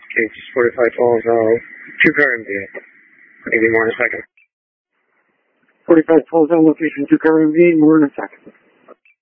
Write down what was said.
Okay, just 45 falls, 2-car MV. Maybe more in a second. 45 falls on location, 2-car MV, more in a second.